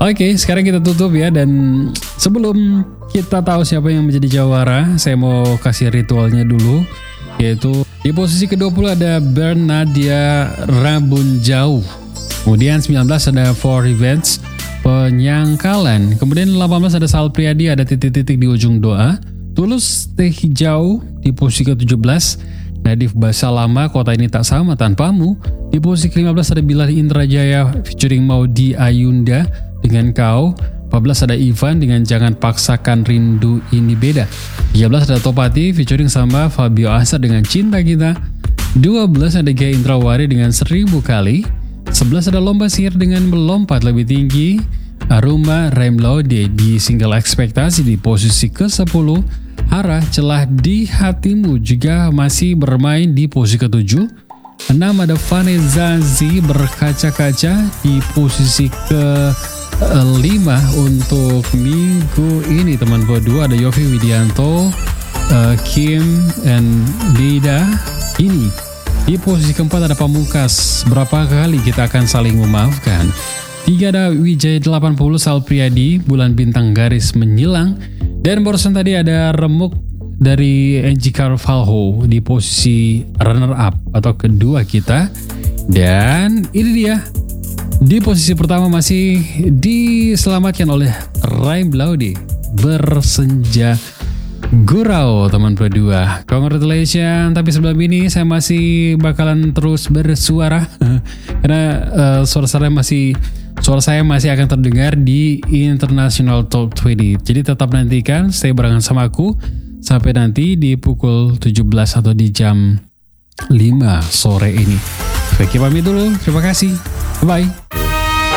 Oke, sekarang kita tutup ya. Dan sebelum kita tahu siapa yang menjadi jawara, saya mau kasih ritualnya dulu. Yaitu di posisi ke-20 ada Bernardia Rabunjau. Kemudian 19 ada For Revenge, Penyangkalan. Kemudian 18 ada Sal Priadi, ada titik-titik di ujung doa. Tulus Teh Hijau di posisi ke-17. Nadif Basalama, Kota Ini Tak Sama Tanpamu. Di posisi ke-15 ada Bilal Indrajaya featuring Maudi Ayunda dengan Kau. 14 ada Ivan dengan Jangan Paksakan Rindu Ini Beda. 13 ada Topati featuring sama Fabio Asa dengan Cinta Kita. 12 ada Gia Indrawari dengan 1000 Kali. 11 ada Lomba Sihir dengan Melompat Lebih Tinggi. Aruma Remlode di single Ekspektasi di posisi ke-10. Hara Celah di Hatimu juga masih bermain di posisi ke-7. 6 ada Vanessa Z Berkaca-Kaca di posisi ke-5 untuk minggu ini teman. Kedua ada Yofi Widianto, Kim and Lida ini. Di posisi ke-4 ada Pamungkas, Berapa Kali Kita Akan Saling Memaafkan. 3 ada Wijaya 80, Sal Priadi, Bulan Bintang Garis Menyilang. Dan barusan tadi ada Remuk dari Angie Carvalho di posisi runner up atau kedua kita. Dan ini dia, di posisi pertama masih diselamatkan oleh Raim Blaude, Bersenja Gurau teman berdua. Congratulations. Tapi sebelum ini saya masih bakalan terus bersuara karena suara saya masih akan terdengar di International Top 20. Jadi tetap nantikan, stay barengan sama aku sampai nanti di pukul 17 atau di jam 5 sore ini. Oke, pamit dulu. Terima kasih. Bye.